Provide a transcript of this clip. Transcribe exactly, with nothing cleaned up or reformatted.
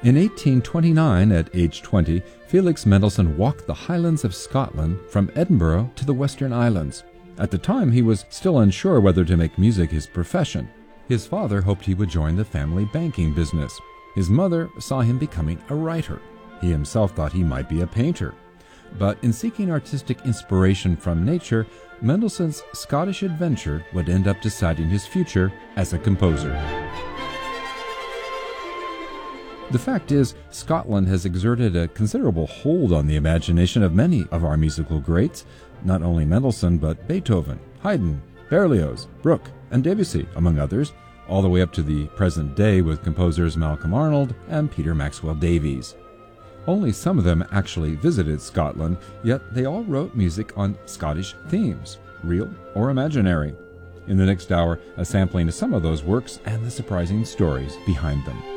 In eighteen twenty-nine, at age twenty, Felix Mendelssohn walked the highlands of Scotland from Edinburgh to the Western Islands. At the time, he was still unsure whether to make music his profession. His father hoped he would join the family banking business. His mother saw him becoming a writer. He himself thought he might be a painter. But in seeking artistic inspiration from nature, Mendelssohn's Scottish adventure would end up deciding his future as a composer. The fact is, Scotland has exerted a considerable hold on the imagination of many of our musical greats, not only Mendelssohn, but Beethoven, Haydn, Berlioz, Bruch, and Debussy, among others, all the way up to the present day with composers Malcolm Arnold and Peter Maxwell Davies. Only some of them actually visited Scotland, yet they all wrote music on Scottish themes, real or imaginary. In the next hour, a sampling of some of those works and the surprising stories behind them.